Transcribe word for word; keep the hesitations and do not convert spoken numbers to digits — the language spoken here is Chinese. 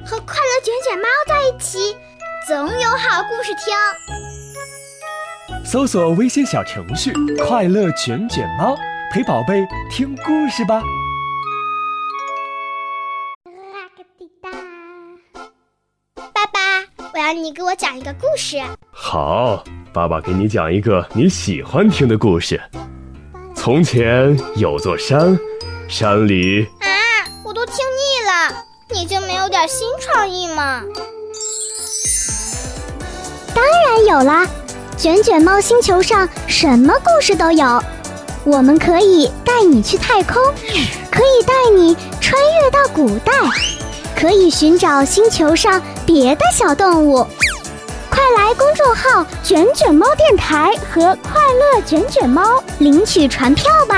和快乐卷卷猫在一起，总有好故事听。 搜索微信小程序快乐卷卷猫，陪宝贝听故事吧。 爸爸，我要你给我讲一个故事。 好，爸爸给你讲一个你喜欢听的故事。从前有座山，山里…… 啊，我都听腻了，你就没有点新创意吗？ 当然有啦，卷卷猫星球上什么故事都有。我们可以带你去太空，可以带你穿越到古代，可以寻找星球上别的小动物。快来公众号卷卷猫电台和快乐卷卷猫领取传票吧。